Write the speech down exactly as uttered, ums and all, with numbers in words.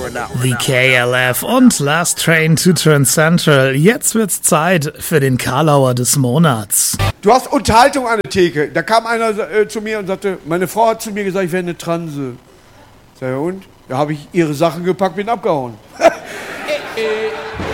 The K L F und Last Train to Trans Central. Jetzt wird's Zeit für den Karlauer des Monats. Du hast Unterhaltung an der Theke. Da kam einer äh, zu mir und sagte, meine Frau hat zu mir gesagt, ich wäre eine Transe. Sag ich, und? Da habe ich ihre Sachen gepackt, bin abgehauen.